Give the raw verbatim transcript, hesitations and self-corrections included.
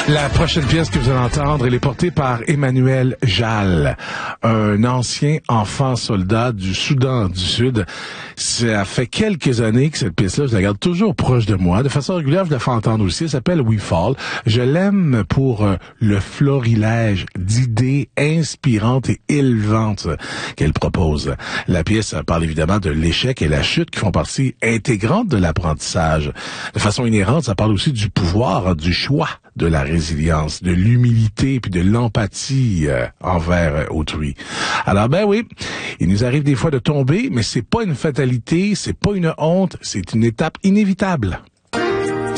La prochaine pièce que vous allez entendre, elle est portée par Emmanuel Jal, un ancien enfant soldat du Soudan du Sud. Ça fait quelques années que cette pièce-là, je la garde toujours proche de moi. De façon régulière, je la fais entendre aussi. Elle s'appelle We Fall. Je l'aime pour euh, le florilège d'idées inspirantes et élevantes qu'elle propose. La pièce parle évidemment de l'échec et la chute qui font partie intégrante de l'apprentissage. De façon inhérente, ça parle aussi du pouvoir, du choix, de la résilience, de l'humilité puis de l'empathie euh, envers euh, autrui. Alors ben oui, il nous arrive des fois de tomber, mais c'est pas une fatalité, c'est pas une honte, c'est une étape inévitable.